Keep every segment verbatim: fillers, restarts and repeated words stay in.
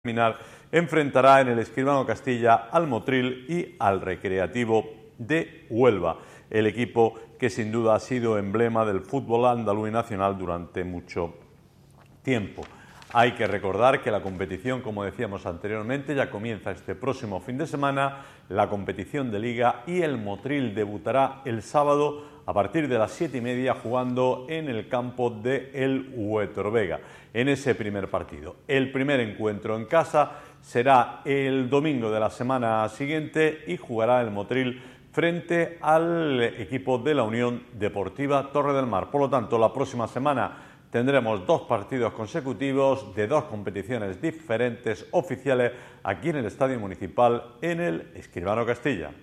Terminal enfrentará en el Escribano Castilla al Motril y al Recreativo de Huelva, el equipo que sin duda ha sido emblema del fútbol andaluz y nacional durante mucho tiempo. Hay que recordar que la competición, como decíamos anteriormente, ya comienza este próximo fin de semana, la competición de Liga, y el Motril debutará el sábado a partir de las siete y media jugando en el campo de El Huetorvega, en ese primer partido. El primer encuentro en casa será el domingo de la semana siguiente y jugará el Motril frente al equipo de la Unión Deportiva Torre del Mar. Por lo tanto, la próxima semana tendremos dos partidos consecutivos de dos competiciones diferentes oficiales aquí en el Estadio Municipal en el Escribano Castilla.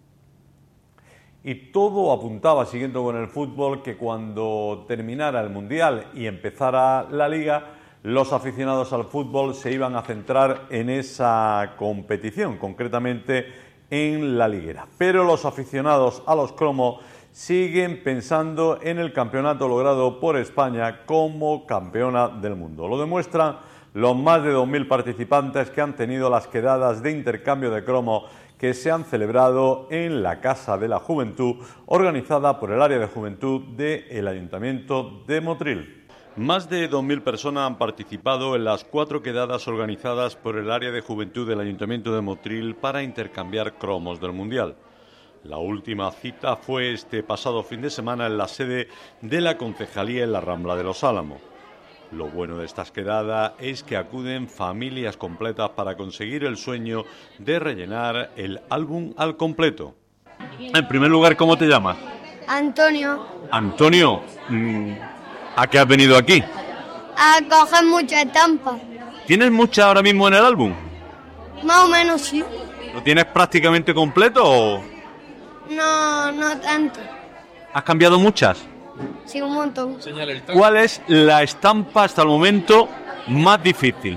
Y todo apuntaba, siguiendo con el fútbol, que cuando terminara el Mundial y empezara la Liga, los aficionados al fútbol se iban a centrar en esa competición, concretamente en la liguera. Pero los aficionados a los cromos siguen pensando en el campeonato logrado por España como campeona del mundo. Lo demuestran los más de dos mil participantes que han tenido las quedadas de intercambio de cromos que se han celebrado en la Casa de la Juventud, organizada por el área de juventud del Ayuntamiento de Motril. Más de dos mil personas han participado en las cuatro quedadas organizadas por el área de juventud del Ayuntamiento de Motril para intercambiar cromos del Mundial. La última cita fue este pasado fin de semana en la sede de la Concejalía en la Rambla de los Álamos. Lo bueno de estas quedadas es que acuden familias completas para conseguir el sueño de rellenar el álbum al completo. En primer lugar, ¿cómo te llamas? Antonio. Antonio, ¿a qué has venido aquí? A coger muchas estampas. ¿Tienes muchas ahora mismo en el álbum? Más o menos sí. ¿Lo tienes prácticamente completo o...? No, no tanto. ¿Has cambiado muchas? Sí, un montón. ¿Cuál es la estampa hasta el momento más difícil?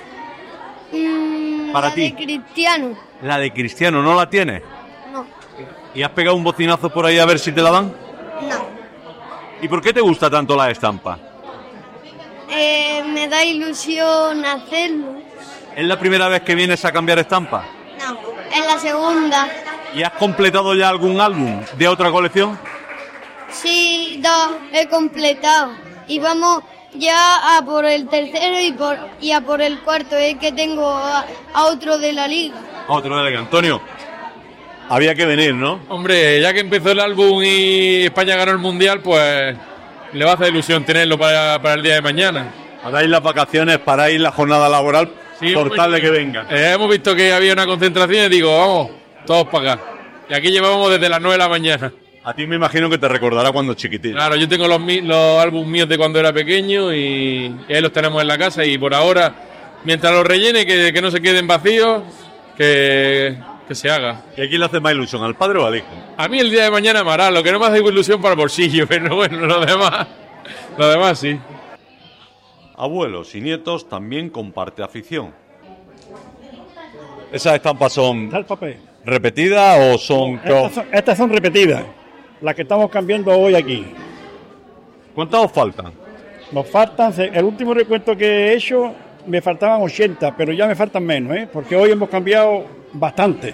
Mm, Para la ti. de Cristiano. La de Cristiano, ¿no la tienes? No. ¿Y has pegado un bocinazo por ahí a ver si te la dan? No. ¿Y por qué te gusta tanto la estampa? Eh, me da ilusión hacerlo. ¿Es la primera vez que vienes a cambiar estampa? No. Es la segunda. ¿Y has completado ya algún álbum de otra colección? Sí, dos he completado. Y vamos ya a por el tercero y, por, y a por el cuarto. Es que tengo a, a otro de la liga. A otro de la liga. Antonio, había que venir, ¿no? Hombre, ya que empezó el álbum y España ganó el Mundial, pues le va a hacer ilusión tenerlo para, para el día de mañana. Paráis las vacaciones, paráis la jornada laboral, sí, por tal de que vengan. Eh, hemos visto que había una concentración y digo, vamos, todos para acá. Y aquí llevábamos desde las nueve de la mañana. A ti me imagino que te recordará cuando chiquitín. Claro, yo tengo los, los álbumes míos de cuando era pequeño y, y ahí los tenemos en la casa. Y por ahora, mientras los rellene, que, que no se queden vacíos, que, que se haga. ¿Y a quién le hace más ilusión, al padre o al hijo? A mí el día de mañana me hará, lo que no me hace ilusión para el bolsillo, pero bueno, lo demás, lo demás sí. Abuelos y nietos también comparte afición. ¿Esas estampas son repetidas o son...? Estas son, estas son repetidas, las que estamos cambiando hoy aquí. ¿Cuántas os faltan? Nos faltan, el último recuento que he hecho, me faltaban ochenta, pero ya me faltan menos, ¿eh? Porque hoy hemos cambiado bastante.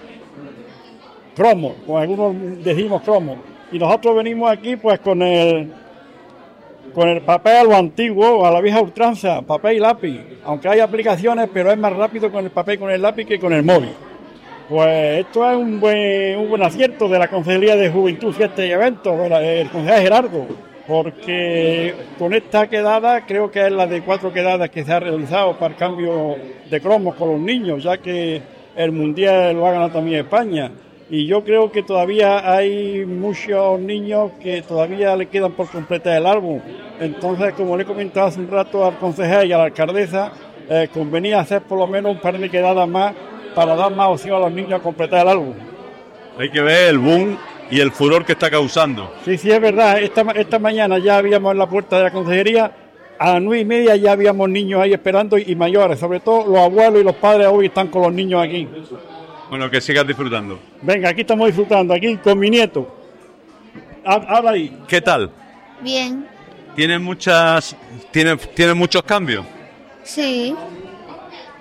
Cromo, con algunos decimos cromo. Y nosotros venimos aquí pues con el... con el papel a lo antiguo, a la vieja ultranza, papel y lápiz. Aunque hay aplicaciones, pero es más rápido con el papel y con el lápiz que con el móvil. Pues esto es un buen, un buen acierto de la Consejería de Juventud, Fiesta y Eventos, el concejal Gerardo, porque con esta quedada, creo que es la de cuatro quedadas que se ha realizado para el cambio de cromos con los niños, ya que el Mundial lo ha ganado también España. Y yo creo que todavía hay muchos niños que todavía le quedan por completar el álbum. Entonces, como le he comentado hace un rato al concejal y a la alcaldesa, eh, convenía hacer por lo menos un par de quedadas más para dar más opción a los niños a completar el álbum. Hay que ver el boom y el furor que está causando. Sí, sí, es verdad. Esta, esta mañana ya habíamos en la puerta de la consejería, a las nueve y media ya habíamos niños ahí esperando y, y mayores. Sobre todo los abuelos y los padres hoy están con los niños aquí. Bueno, que sigas disfrutando. Venga, aquí estamos disfrutando, aquí con mi nieto. Habla ahí. ¿Qué tal?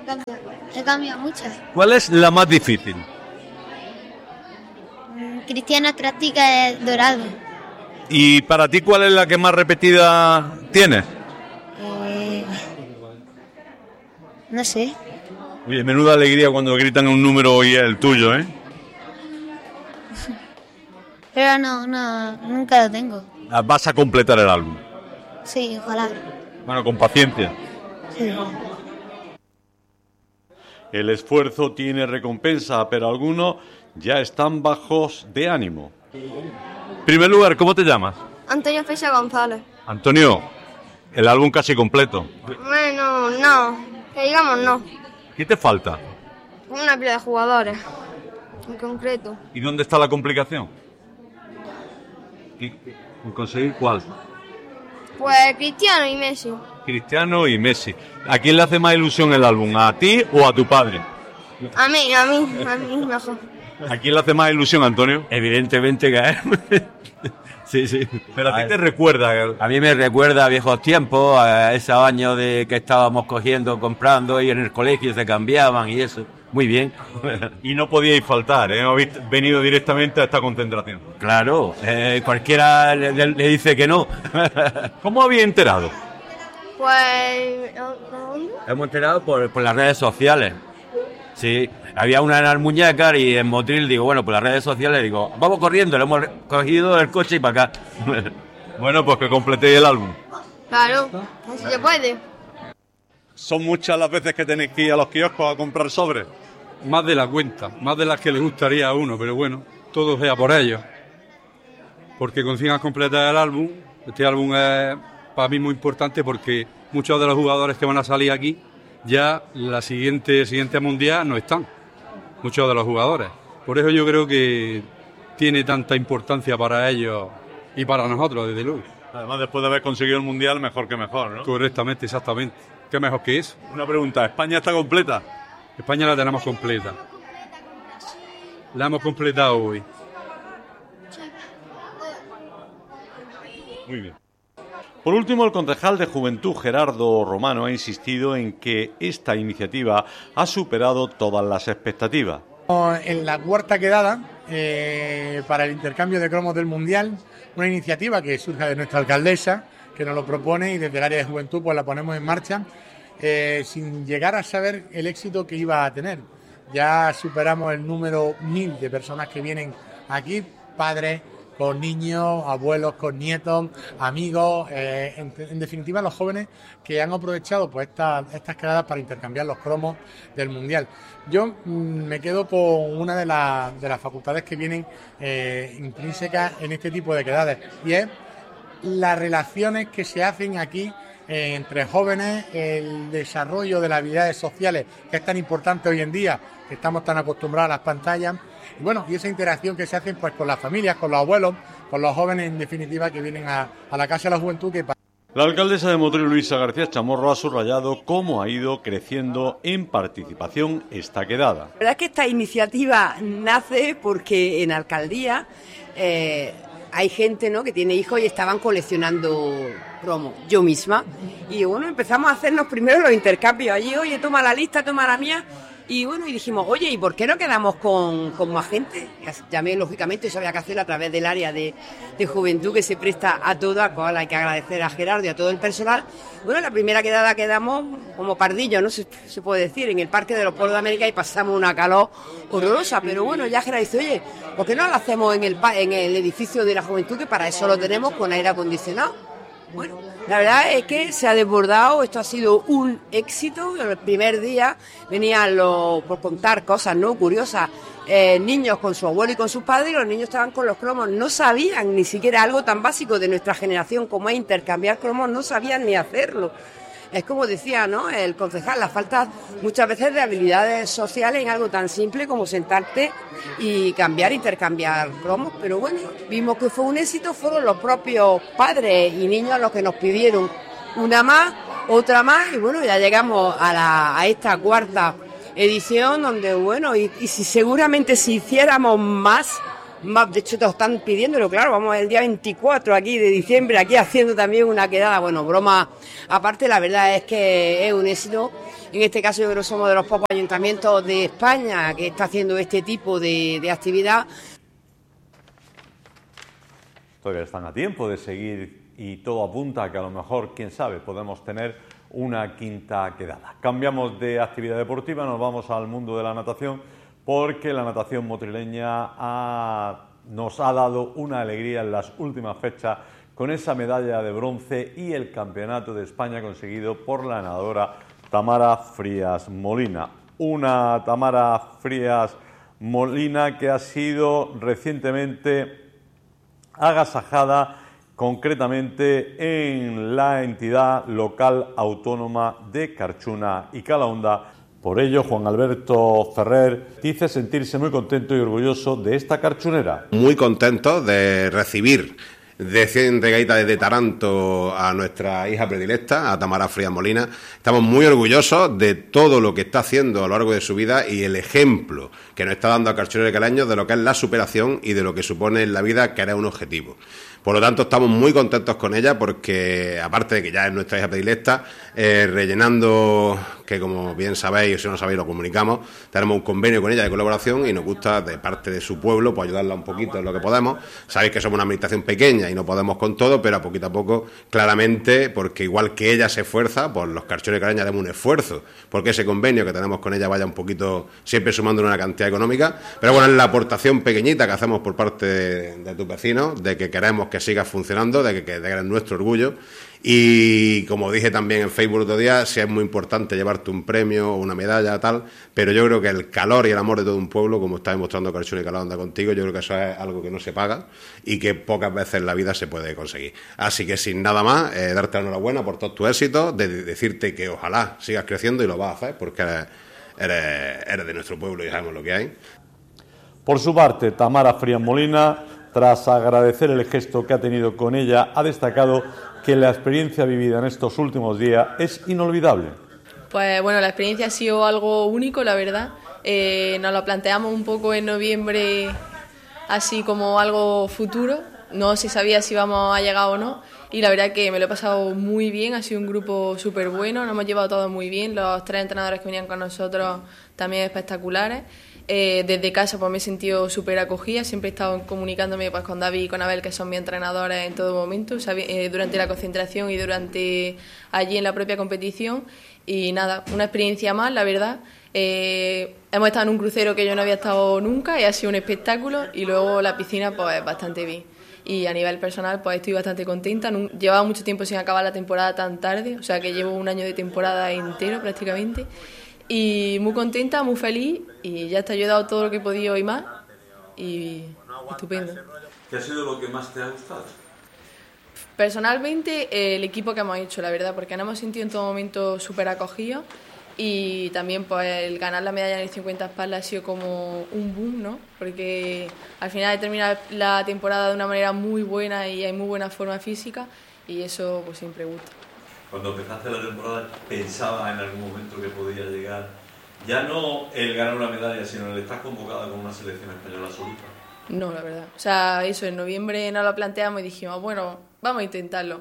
He cambiado muchas. ¿Cuál es la más difícil? Cristiano Práctica es dorado. ¿Y para ti cuál es la que más repetida tienes? Eh, no sé. Oye, menuda alegría cuando gritan un número y es el tuyo, ¿eh? Pero no, no, nunca lo tengo. Vas a completar el álbum. Sí, ojalá. Bueno, con paciencia. Sí. El esfuerzo tiene recompensa, pero algunos ya están bajos de ánimo. En primer lugar, ¿cómo te llamas? Antonio Feixa González. Antonio, el álbum casi completo. Bueno, no, que digamos no. ¿Qué te falta? Una pila de jugadores, en concreto. ¿Y dónde está la complicación? ¿En conseguir cuál? Pues Cristiano y Messi. Cristiano y Messi. ¿A quién le hace más ilusión el álbum? ¿A ti o a tu padre? A mí, a mí, a mí mejor. ¿A quién le hace más ilusión, Antonio? Evidentemente que a él. Sí, sí. Pero a ti te recuerda. A mí me recuerda a viejos tiempos, a esos años de que estábamos cogiendo, comprando y en el colegio se cambiaban y eso. Muy bien. Y no podíais faltar, ¿eh? Habéis venido directamente a esta concentración. Claro, eh, cualquiera le, le dice que no. ¿Cómo habéis enterado? Pues... ¿dónde? Hemos enterado por, por las redes sociales. Sí, había una en Almuñécar y en Motril, digo, bueno, por las redes sociales, digo, vamos corriendo, le hemos cogido el coche y para acá. Bueno, pues que completéis el álbum. Claro, así se puede. ¿Son muchas las veces que tenéis que ir a los kioscos a comprar sobres? Más de la cuenta, más de las que le gustaría a uno, pero bueno, todo sea por ellos. Porque consigan completar el álbum. Este álbum es para mí muy importante porque muchos de los jugadores que van a salir aquí ya la siguiente, siguiente mundial no están. Muchos de los jugadores. Por eso yo creo que tiene tanta importancia para ellos y para nosotros, desde luego. Además, después de haber conseguido el mundial, mejor que mejor, ¿no? Correctamente, exactamente. ¿Qué mejor que eso? Una pregunta, ¿España está completa? España la tenemos completa. La hemos completado hoy. Muy bien. Por último, el concejal de Juventud, Gerardo Romano, ha insistido en que esta iniciativa ha superado todas las expectativas. En la cuarta quedada eh, para el intercambio de cromos del Mundial, una iniciativa que surge de nuestra alcaldesa, que nos lo propone y desde el área de juventud pues la ponemos en marcha, eh, sin llegar a saber el éxito que iba a tener. Ya superamos el número mil de personas que vienen aquí, padres con niños, abuelos con nietos, amigos, eh, en, en definitiva los jóvenes que han aprovechado pues estas, estas quedadas para intercambiar los cromos del Mundial. Yo mmm, me quedo con una de, la, de las facultades que vienen eh, intrínsecas en este tipo de quedadas y es las relaciones que se hacen aquí eh, entre jóvenes, el desarrollo de las habilidades sociales que es tan importante hoy en día, que estamos tan acostumbrados a las pantallas. Y bueno, y esa interacción que se hace pues con las familias, con los abuelos, con los jóvenes en definitiva que vienen a, a la Casa de la Juventud. Que... La alcaldesa de Motril, Luisa García Chamorro, ha subrayado cómo ha ido creciendo en participación esta quedada. La verdad es que esta iniciativa nace porque en alcaldía eh, hay gente, ¿no?, que tiene hijos y estaban coleccionando cromos, yo misma. Y bueno, empezamos a hacernos primero los intercambios. Allí, oye, toma la lista, toma la mía. Y bueno, y dijimos, oye, ¿y por qué no quedamos con, con más gente? Llamé, lógicamente, eso había que hacerlo a través del área de, de juventud que se presta a todo, a cual hay que agradecer a Gerardo y a todo el personal. Bueno, la primera quedada quedamos como pardillos, ¿no? Se, se puede decir, en el Parque de los Pueblos de América y pasamos una calor horrorosa. Pero bueno, ya Gerardo dice, oye, ¿por qué no lo hacemos en el, en el edificio de la juventud, que para eso lo tenemos con aire acondicionado? Bueno, la verdad es que se ha desbordado, esto ha sido un éxito. El primer día venían, los, por contar cosas no curiosas, eh, niños con su abuelo y con sus padres, y los niños estaban con los cromos, no sabían ni siquiera algo tan básico de nuestra generación como es intercambiar cromos, no sabían ni hacerlo. Es como decía, ¿no?, el concejal, la falta muchas veces de habilidades sociales en algo tan simple como sentarte y cambiar, intercambiar cromos. Pero bueno, vimos que fue un éxito, fueron los propios padres y niños los que nos pidieron una más, otra más, y bueno, ya llegamos a, la, a esta cuarta edición donde, bueno, y, y si seguramente si hiciéramos más, más, de hecho, te están pidiéndolo, claro, vamos el día veinticuatro aquí de diciembre, aquí haciendo también una quedada, bueno, broma aparte, la verdad es que es un éxito. En este caso yo creo que somos de los pocos ayuntamientos de España que está haciendo este tipo de, de actividad. Todavía están a tiempo de seguir y todo apunta a que a lo mejor, quién sabe, podemos tener una quinta quedada. Cambiamos de actividad deportiva, nos vamos al mundo de la natación, porque la natación motrileña ha, nos ha dado una alegría en las últimas fechas con esa medalla de bronce y el campeonato de España conseguido por la nadadora Tamara Frías Molina. Una Tamara Frías Molina que ha sido recientemente agasajada concretamente en la entidad local autónoma de Carchuna y Calahonda. Por ello, Juan Alberto Ferrer dice sentirse muy contento y orgulloso de esta carchunera. Muy contento de recibir de cien regaitas de Taranto a nuestra hija predilecta, a Tamara Frías Molina. Estamos muy orgullosos de todo lo que está haciendo a lo largo de su vida y el ejemplo que nos está dando a carchuneros caleños de lo que es la superación y de lo que supone en la vida querer un objetivo. Por lo tanto, estamos muy contentos con ella porque, aparte de que ya es nuestra hija predilecta, eh, rellenando, que como bien sabéis, o si no lo sabéis lo comunicamos, tenemos un convenio con ella de colaboración y nos gusta, de parte de su pueblo, pues ayudarla un poquito en lo que podemos. Sabéis que somos una administración pequeña y no podemos con todo, pero a poquito a poco, claramente, porque igual que ella se esfuerza, pues los carchones caleños haremos un esfuerzo, porque ese convenio que tenemos con ella vaya un poquito, siempre sumando una cantidad económica. Pero bueno, es la aportación pequeñita que hacemos por parte de, de tus vecinos, de que queremos que que siga funcionando, de que, que de que es nuestro orgullo. Y como dije también en Facebook otro día, sí es muy importante llevarte un premio o una medalla tal, pero yo creo que el calor y el amor de todo un pueblo, como está demostrando Carchuna y Calahonda contigo, yo creo que eso es algo que no se paga y que pocas veces en la vida se puede conseguir. Así que sin nada más, eh, darte la enhorabuena por todos tus éxitos, de, de decirte que ojalá sigas creciendo y lo vas a hacer porque eres, eres, eres de nuestro pueblo y sabemos lo que hay. Por su parte, Tamara Frías Molina, tras agradecer el gesto que ha tenido con ella, ha destacado que la experiencia vivida en estos últimos días es inolvidable. Pues bueno, la experiencia ha sido algo único, la verdad. Eh, nos lo planteamos un poco en noviembre, así como algo futuro. No se sabía si íbamos a llegar o no. Y la verdad que me lo he pasado muy bien, ha sido un grupo súper bueno, nos hemos llevado todos muy bien. Los tres entrenadores que venían con nosotros también espectaculares. Eh, desde casa pues me he sentido súper acogida, siempre he estado comunicándome pues con David y con Abel, que son mis entrenadores en todo momento, sabi- eh, durante la concentración y durante allí en la propia competición. Y nada, una experiencia más, la verdad. Eh, hemos estado en un crucero que yo no había estado nunca y ha sido un espectáculo, y luego la piscina pues bastante bien. Y a nivel personal pues estoy bastante contenta. Llevaba mucho tiempo sin acabar la temporada tan tarde, o sea que llevo un año de temporada entero prácticamente. Y muy contenta, muy feliz, y ya está, yo he dado todo lo que he podido y más, y estupendo. ¿Qué ha sido lo que más te ha gustado? Personalmente, eh, el equipo que hemos hecho, la verdad, porque nos hemos sentido en todo momento súper acogidos, y también pues el ganar la medalla en el cincuenta espalda ha sido como un boom, ¿no? Porque al final he terminado la temporada de una manera muy buena y hay muy buena forma física, y eso pues siempre gusta. Cuando empezaste la temporada, ¿pensabas en algún momento que podía llegar ya no el ganar una medalla, sino el estar convocada con una selección española absoluta? No, la verdad. O sea, eso, en noviembre nos lo planteamos y dijimos, bueno, vamos a intentarlo.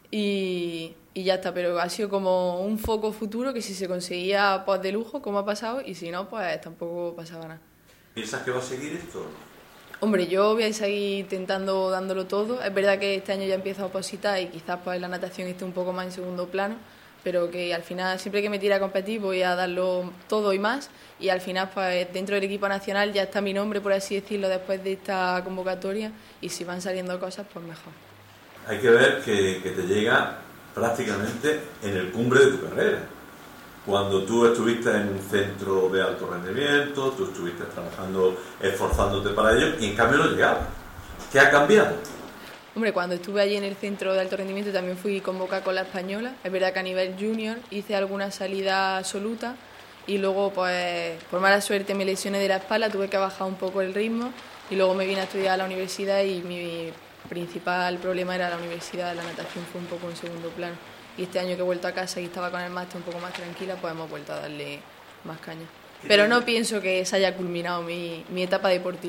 Y, y ya está, pero ha sido como un foco futuro que si se conseguía, pues de lujo, como ha pasado, y si no, pues tampoco pasaba nada. ¿Piensas que va a seguir esto? Hombre, yo voy a seguir intentando dándolo todo. Es verdad que este año ya empiezo a opositar y quizás pues la natación esté un poco más en segundo plano, pero que al final, siempre que me tire a competir, voy a darlo todo y más. Y al final, pues dentro del equipo nacional ya está mi nombre, por así decirlo, después de esta convocatoria, y si van saliendo cosas, pues mejor. Hay que ver que, que te llega prácticamente en el cumbre de tu carrera. Cuando tú estuviste en un centro de alto rendimiento, tú estuviste trabajando, esforzándote para ello, y en cambio no llegaba. ¿Qué ha cambiado? Hombre, cuando estuve allí en el centro de alto rendimiento también fui convocada con la española. Es verdad que a nivel junior hice alguna salida absoluta, y luego, pues, por mala suerte me lesioné de la espalda, tuve que bajar un poco el ritmo, y luego me vine a estudiar a la universidad, y mi principal problema era la universidad, la natación fue un poco en segundo plano. Y este año que he vuelto a casa y estaba con el máster un poco más tranquila, pues hemos vuelto a darle más caña. Pero no pienso que se haya culminado mi, mi etapa deportiva.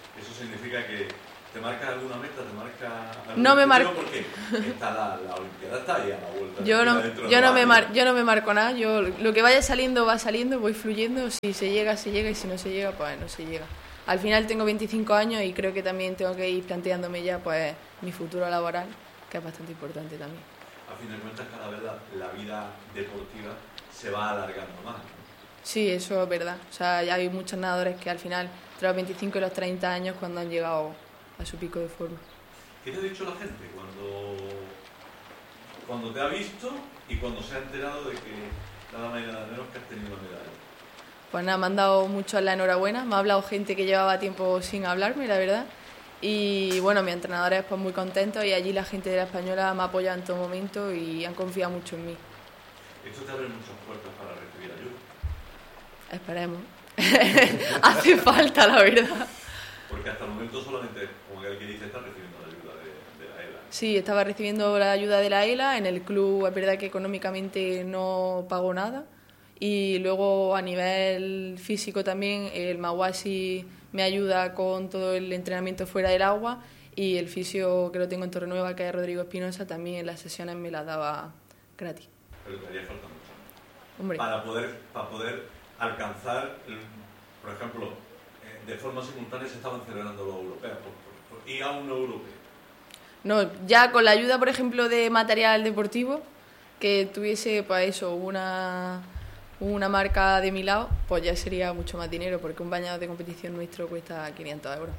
Eso significa que te marcas alguna meta, te marcas no me marco porque está la, la Olimpiada está ahí a la vuelta. Yo no, yo no me mar, yo no me marco nada, yo lo que vaya saliendo va saliendo, voy fluyendo, si se llega se llega y si no se llega pues no se llega. Al final tengo veinticinco años y creo que también tengo que ir planteándome ya pues mi futuro laboral, que es bastante importante también. A fin de cuentas cada vez la, la vida deportiva se va alargando más, ¿no? Sí, eso es verdad. O sea, ya hay muchos nadadores que al final, entre los veinticinco y los treinta años, cuando han llegado a su pico de forma. ¿Qué te ha dicho la gente cuando, cuando te ha visto y cuando se ha enterado de que nada más y nada menos que has tenido una medalla? Pues nada, me han dado mucho la enhorabuena. Me ha hablado gente que llevaba tiempo sin hablarme, la verdad. Y bueno, mis entrenadores pues muy contentos y allí la gente de la Española me ha apoyado en todo momento y han confiado mucho en mí. Esto te abre muchas puertas para recibir ayuda. Esperemos. Hace falta, la verdad. Porque hasta el momento solamente, como el que dice, está recibiendo la ayuda de, de la E L A. Sí, estaba recibiendo la ayuda de la E L A. En el club es verdad que económicamente no pago nada. Y luego a nivel físico también el Mahuasi me ayuda con todo el entrenamiento fuera del agua y el fisio que lo tengo en Torrenueva, que es Rodrigo Espinosa, también en las sesiones me las daba gratis. Pero te haría falta mucho. Hombre. Para poder, para poder alcanzar, por ejemplo, de forma simultánea se estaban celebrando los europeos por, por, por, y a un europeo. No, ya con la ayuda, por ejemplo, de material deportivo, que tuviese pues eso, una... una marca de mi lado, pues ya sería mucho más dinero, porque un bañador de competición nuestro cuesta quinientos euros.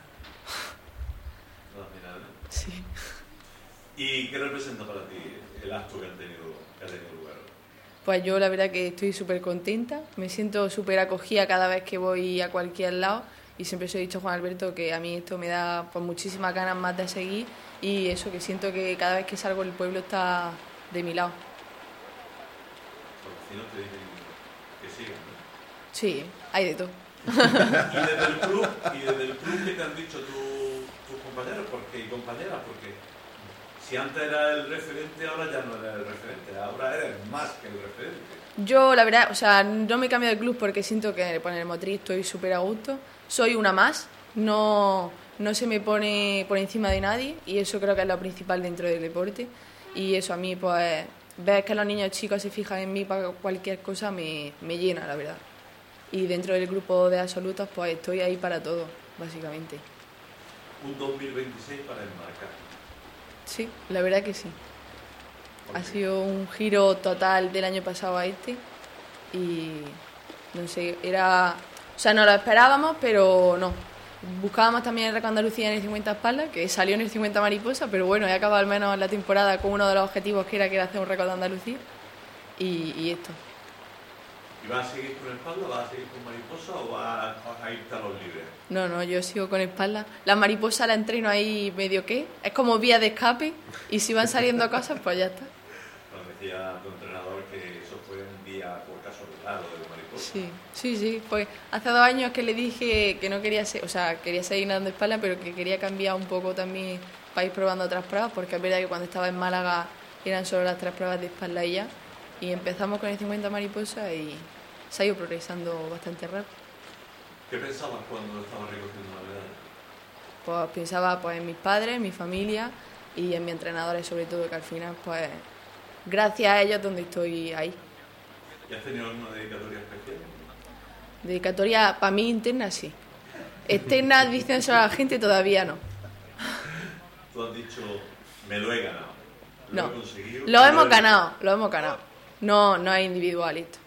No, mira, ¿no? Sí. ¿Y qué representa para ti el acto que ha tenido, que ha tenido lugar? Pues yo la verdad que estoy súper contenta, me siento súper acogida cada vez que voy a cualquier lado y siempre os he dicho a Juan Alberto que a mí esto me da pues muchísimas ganas más de seguir y eso, que siento que cada vez que salgo el pueblo está de mi lado. Los vecinos te dicen que sigan, ¿no? Sí, hay de todo. ¿Y desde el club, y desde el club qué te han dicho tu, tus compañeros porque, y compañeras? Porque si antes era el referente, ahora ya no eres el referente, ahora eres más que el referente. Yo, la verdad, o sea, no me cambio de club porque siento que por el Motril estoy súper a gusto. Soy una más, no, no se me pone por encima de nadie y eso creo que es lo principal dentro del deporte. Y eso a mí, pues, ver que los niños chicos se fijan en mí para cualquier cosa me, me llena, la verdad. Y dentro del grupo de absolutos, pues estoy ahí para todo, básicamente. Un dos mil veintiséis para enmarcar. Sí, la verdad que sí. Ha sido un giro total del año pasado a este y no sé, era... O sea, no lo esperábamos, pero no. Buscábamos también el récord de Andalucía en el cincuenta espaldas, que salió en el cincuenta mariposa, pero bueno, he acabado al menos la temporada con uno de los objetivos que era que era hacer un récord de Andalucía y, y esto. ¿Y vas a seguir con espalda, vas a seguir con mariposa o vas a, a irte a los libres? No, no, yo sigo con espalda. La mariposa la entreno ahí medio que, es como vía de escape y si van saliendo cosas, pues ya está. Nos decía tu entrenador que eso fue un día por casualidad, lo de la mariposa. Sí, sí, sí. Pues hace dos años que le dije que no quería ser, o sea, quería seguir nadando espalda, pero que quería cambiar un poco también para ir probando otras pruebas, porque es verdad que cuando estaba en Málaga eran solo las tres pruebas de espalda y ya. Y empezamos con el cincuenta mariposa y se ha ido progresando bastante rápido. ¿Qué pensabas cuando estabas recogiendo la medalla? Pues pensaba pues en mis padres, en mi familia y en mis entrenadores sobre todo, que al final pues gracias a ellos donde estoy ahí. ¿Y has tenido alguna dedicatoria especial? Dedicatoria para mí interna sí. Externa dicen solo a la gente todavía no. Tú has dicho, me lo he ganado. Lo no, he conseguido. Lo hemos ganado, lo hemos ganado. No, no es individual esto.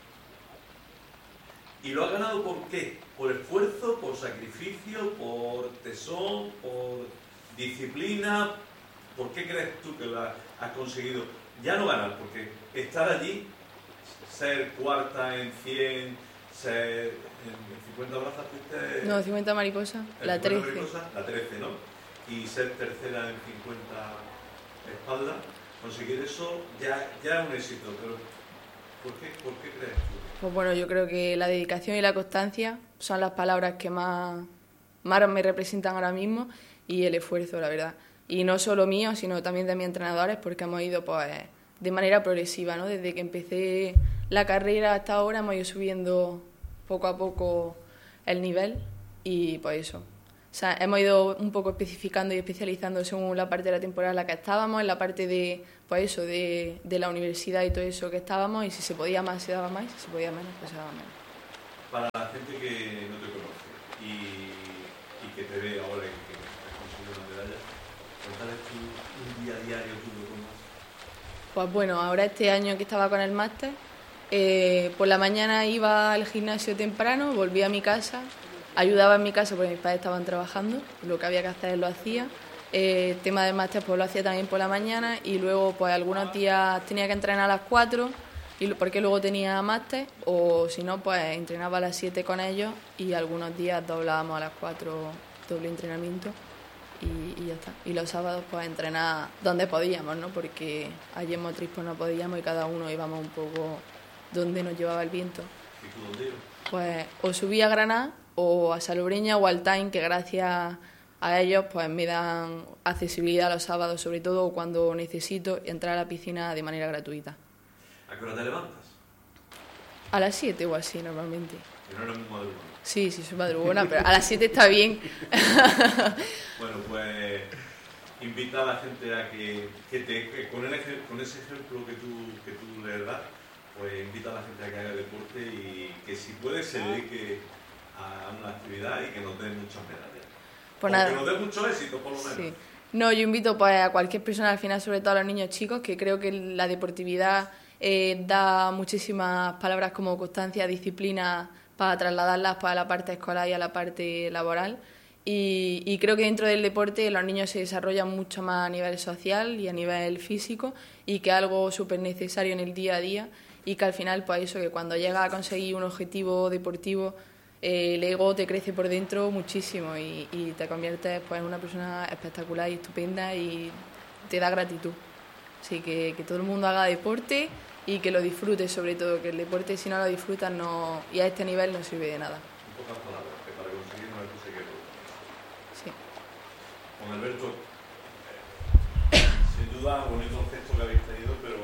¿Y lo has ganado por qué? ¿Por esfuerzo, por sacrificio, por tesón, por disciplina? ¿Por qué crees tú que lo has conseguido? Ya no ganar, porque estar allí, ser cuarta en cien, ser en cincuenta brazas, fuiste... No, cincuenta mariposa, la trece. Mariposa, la trece, ¿no? Y ser tercera en cincuenta espaldas, conseguir eso ya, ya es un éxito, pero ¿por qué, por qué crees tú? Pues bueno, yo creo que la dedicación y la constancia son las palabras que más, más me representan ahora mismo y el esfuerzo, la verdad. Y no solo mío, sino también de mis entrenadores, porque hemos ido pues de manera progresiva, ¿no? Desde que empecé la carrera hasta ahora hemos ido subiendo poco a poco el nivel y pues eso, O sea, hemos ido un poco especificando y especializando según la parte de la temporada en la que estábamos, en la parte de, pues eso, de, de la universidad y todo eso que estábamos, y si se podía más se daba más, si se podía menos pues se daba menos. Para la gente que no te conoce y, y que te ve ahora y que has conseguido una medalla, cuéntales tú un día a diario tuyo con más. Pues bueno, ahora este año que estaba con el máster, eh, por la mañana iba al gimnasio temprano, volvía a mi casa, ayudaba en mi casa porque mis padres estaban trabajando, lo que había que hacer lo hacía. El eh, tema del máster pues lo hacía también por la mañana, y luego pues algunos días tenía que entrenar a las cuatro y porque luego tenía máster, o si no pues entrenaba a las siete con ellos, y algunos días doblábamos a las cuatro doble entrenamiento y, y ya está. Y los sábados pues entrenar donde podíamos, ¿no? Porque allí en Motril pues no podíamos y cada uno íbamos un poco donde nos llevaba el viento. ¿Y tú dónde ibas? Pues o subí a Granada o a Salobreña o al Time, que gracias a ellos pues me dan accesibilidad a los sábados, sobre todo cuando necesito entrar a la piscina de manera gratuita. ¿A qué hora te levantas? A las siete o así normalmente. ¿Que no eres muy madrugona? Sí, sí, soy madrugona, pero a las siete está bien. Bueno, pues invita a la gente a que, que te, que con, el, con ese ejemplo que tú, que tú les das, pues invita a la gente a que haga deporte y que si puede se dedique a una actividad y que nos dé muchas medallas. Pues o nada. que nos dé mucho éxito, por lo menos. Sí. No, yo invito pues a cualquier persona, al final, sobre todo a los niños chicos, que creo que la deportividad eh, da muchísimas palabras como constancia, disciplina, para trasladarlas pues, a la parte escolar y a la parte laboral. Y, y creo que dentro del deporte los niños se desarrollan mucho más a nivel social y a nivel físico, y que es algo súper necesario en el día a día, y que al final, pues eso, que cuando llegas a conseguir un objetivo deportivo, eh, el ego te crece por dentro muchísimo y, y te conviertes pues, en una persona espectacular y estupenda, y te da gratitud. Así que que todo el mundo haga deporte y que lo disfrute, sobre todo, que el deporte, si no lo disfrutas, no, y a este nivel no sirve de nada. Un pocas palabras, que para conseguir una cosa hay que Sí. Con Alberto, sin duda, bonito gesto que habéis tenido, pero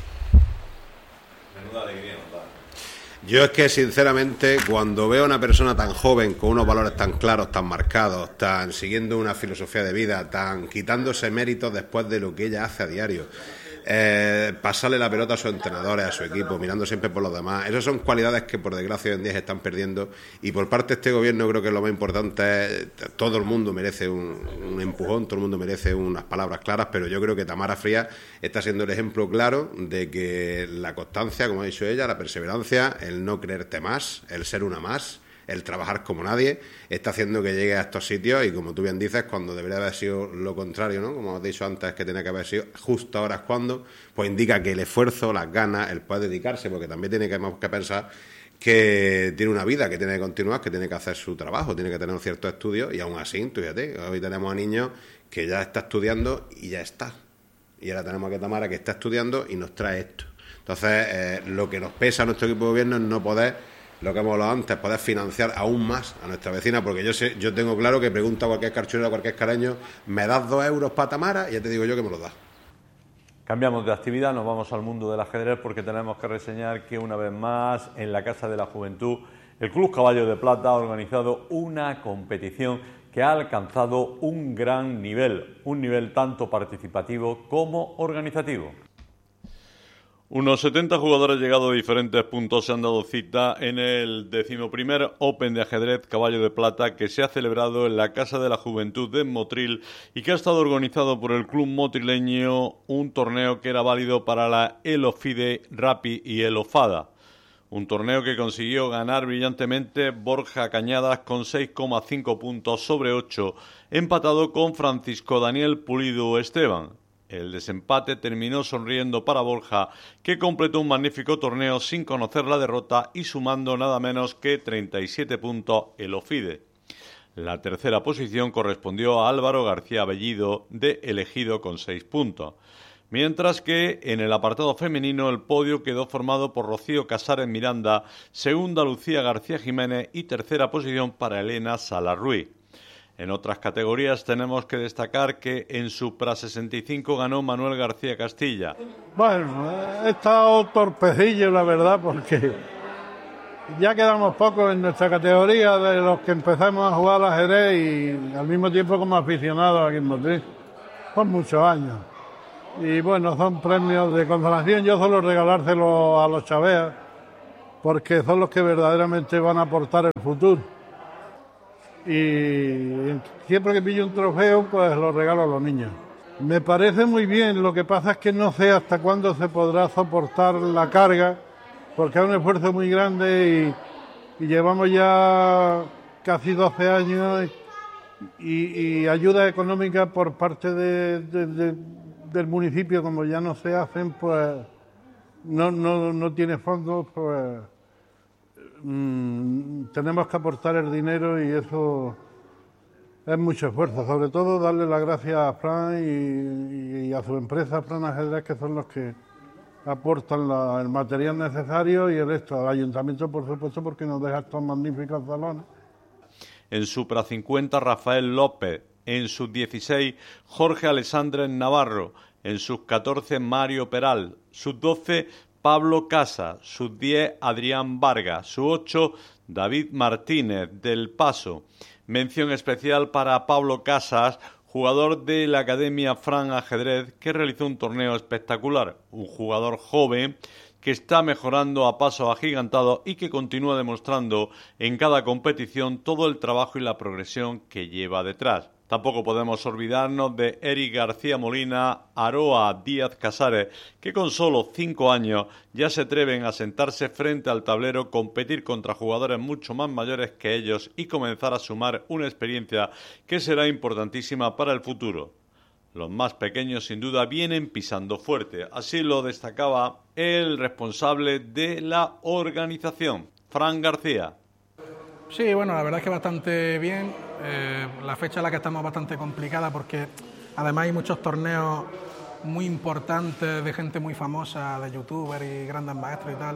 menuda alegría nos da. Yo es que, sinceramente, cuando veo a una persona tan joven, con unos valores tan claros, tan marcados, tan siguiendo una filosofía de vida, tan quitándose méritos después de lo que ella hace a diario, eh, pasarle la pelota a sus entrenadores, a su equipo, mirando siempre por los demás, esas son cualidades que por desgracia hoy en día se están perdiendo, y por parte de este gobierno creo que lo más importante es, todo el mundo merece un, un empujón, todo el mundo merece unas palabras claras, pero yo creo que Tamara Frías está siendo el ejemplo claro de que la constancia, como ha dicho ella, la perseverancia, el no creerte más, el ser una más, el trabajar como nadie, está haciendo que llegue a estos sitios, y como tú bien dices, cuando debería haber sido lo contrario, ¿no? Como has dicho antes, que tenía que haber sido justo ahora es cuando, pues indica que el esfuerzo, las ganas, el poder dedicarse, porque también tiene que, que pensar que tiene una vida, que tiene que continuar, que tiene que hacer su trabajo, tiene que tener ciertos estudios, y aún así, tú fíjate, hoy tenemos a niños que ya está estudiando y ya está. Y ahora tenemos a Tamara que está estudiando y nos trae esto. Entonces, eh, lo que nos pesa a nuestro equipo de gobierno es no poder, lo que hemos hablado antes, poder financiar aún más a nuestra vecina, porque yo sé, yo tengo claro que pregunta a cualquier carchulero, a cualquier caleño, ¿me das dos euros para Tamara? Y ya te digo yo que me los das. Cambiamos de actividad, nos vamos al mundo del ajedrez, porque tenemos que reseñar que una vez más en la Casa de la Juventud el Club Caballo de Plata ha organizado una competición que ha alcanzado un gran nivel, un nivel tanto participativo como organizativo. Unos setenta jugadores llegados de diferentes puntos se han dado cita en el decimoprimer Open de ajedrez Caballo de Plata, que se ha celebrado en la Casa de la Juventud de Motril y que ha estado organizado por el club motrileño, un torneo que era válido para la Elofide, Rappi y Elofada. Un torneo que consiguió ganar brillantemente Borja Cañadas con seis coma cinco puntos sobre ocho, empatado con Francisco Daniel Pulido Esteban. El desempate terminó sonriendo para Borja, que completó un magnífico torneo sin conocer la derrota y sumando nada menos que treinta y siete puntos el Ofide. La tercera posición correspondió a Álvaro García Bellido de Elegido con seis puntos. Mientras que en el apartado femenino el podio quedó formado por Rocío Casares Miranda, segunda Lucía García Jiménez y tercera posición para Elena Sala Ruiz. En otras categorías tenemos que destacar que en Supra sesenta y cinco ganó Manuel García Castilla. Bueno, he estado torpecillo, la verdad, porque Ya quedamos pocos en nuestra categoría de los que empezamos a jugar al ajedrez y al mismo tiempo como aficionados aquí en Motril. Son muchos años. Y bueno, son premios de consolación. Yo suelo regalárselos a los chaveas porque son los que verdaderamente van a aportar el futuro. Y siempre que pillo un trofeo, pues lo regalo a los niños. Me parece muy bien, lo que pasa es que no sé hasta cuándo se podrá soportar la carga, porque es un esfuerzo muy grande y, y llevamos ya casi doce años y, y ayuda económica por parte de, de, de, del municipio, como ya no se hacen, pues no, no, no tiene fondos, pues mmm, tenemos que aportar el dinero y eso es mucho esfuerzo. Sobre todo darle las gracias a Fran y, y a su empresa, Fran Ajedrez, que son los que aportan la, el material necesario y el resto. Al ayuntamiento, por supuesto, porque nos deja estos magníficos salones. En Supra cincuenta, Rafael López. En sus dieciséis, Jorge Alessandre Navarro. En sus catorce, Mario Peral. Sus doce, Pablo Casas. Sus diez, Adrián Vargas. Sus ocho, David Martínez, del Paso. Mención especial para Pablo Casas, jugador de la Academia Fran Ajedrez, que realizó un torneo espectacular. Un jugador joven que está mejorando a pasos agigantados y que continúa demostrando en cada competición todo el trabajo y la progresión que lleva detrás. Tampoco podemos olvidarnos de Eric García Molina, Aroa Díaz Casares, que con solo cinco años ya se atreven a sentarse frente al tablero, competir contra jugadores mucho más mayores que ellos y comenzar a sumar una experiencia que será importantísima para el futuro. Los más pequeños sin duda vienen pisando fuerte, así lo destacaba el responsable de la organización, Fran García. Sí, bueno, la verdad es que bastante bien. Eh, la fecha en la que estamos es bastante complicada porque además hay muchos torneos muy importantes de gente muy famosa, de youtubers y grandes maestros y tal.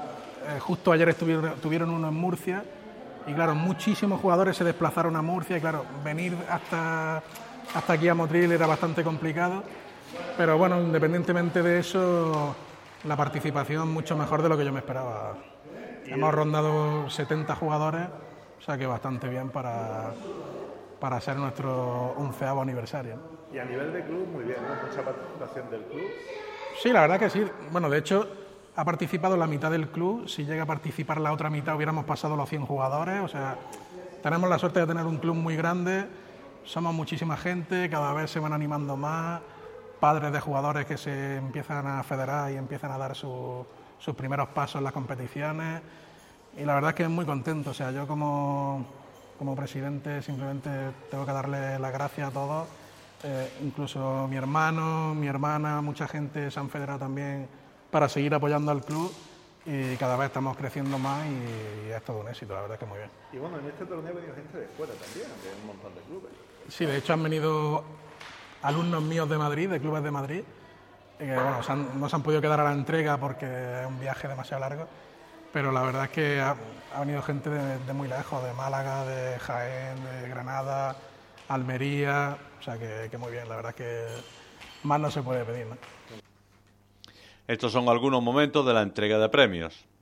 Eh, justo ayer estuvieron, tuvieron uno en Murcia y claro, muchísimos jugadores se desplazaron a Murcia y claro, venir hasta, hasta aquí a Motril era bastante complicado, pero bueno, independientemente de eso, la participación mucho mejor de lo que yo me esperaba. Hemos rondado setenta jugadores, o sea que bastante bien para, para ser nuestro onceavo aniversario. Y a nivel de club, muy bien, ¿no? Mucha participación del club. Sí, la verdad que sí. Bueno, de hecho, ha participado la mitad del club. Si llega a participar la otra mitad, hubiéramos pasado los cien jugadores. O sea, tenemos la suerte de tener un club muy grande. Somos muchísima gente, cada vez se van animando más. Padres de jugadores que se empiezan a federar y empiezan a dar su... sus primeros pasos en las competiciones y la verdad es que es muy contento. O sea, yo como, como presidente simplemente tengo que darle las gracias a todos, eh, incluso mi hermano, mi hermana, mucha gente se han federado también para seguir apoyando al club y cada vez estamos creciendo más y, y es todo un éxito, la verdad es que muy bien. Y bueno, en este torneo ha venido gente de fuera también, de un montón de clubes. Sí, de hecho han venido alumnos míos de Madrid, de clubes de Madrid, que bueno, se han, no se han podido quedar a la entrega porque es un viaje demasiado largo, pero la verdad es que ha, ha venido gente de, de muy lejos, de Málaga, de Jaén, de Granada, Almería, o sea que, que muy bien, la verdad es que más no se puede pedir, ¿no? Estos son algunos momentos de la entrega de premios.